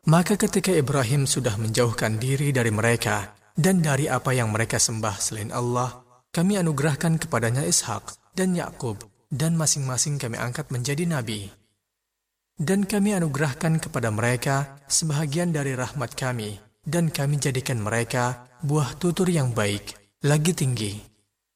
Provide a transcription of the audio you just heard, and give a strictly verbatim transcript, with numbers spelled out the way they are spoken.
Maka ketika Ibrahim sudah menjauhkan diri dari mereka dan dari apa yang mereka sembah selain Allah, kami anugerahkan kepadanya Ishak dan Yakub, dan masing-masing kami angkat menjadi nabi. Dan kami anugerahkan kepada mereka sebahagian dari rahmat kami, dan kami jadikan mereka buah tutur yang baik, lagi tinggi.